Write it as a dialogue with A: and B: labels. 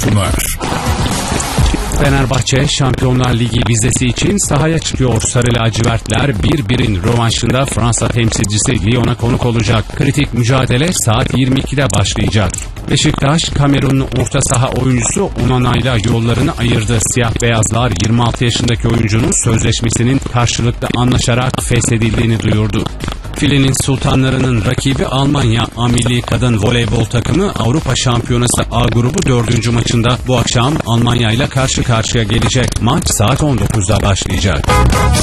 A: sunar.
B: Fenerbahçe Şampiyonlar Ligi vizesi için sahaya çıkıyor. Sarı lacivertler 1-1'in rövanşında Fransa temsilcisi Lyon'a konuk olacak. Kritik mücadele saat 22'de başlayacak. Beşiktaş, Kamerunlu orta saha oyuncusu Onana'yla yollarını ayırdı. Siyah beyazlar 26 yaşındaki oyuncunun sözleşmesinin karşılıklı anlaşarak feshedildiğini duyurdu. Filenin sultanlarının rakibi Almanya A Milli Kadın Voleybol takımı Avrupa Şampiyonası A grubu 4. maçında bu akşam Almanya ile karşı karşıya gelecek. Maç saat 19'da başlayacak.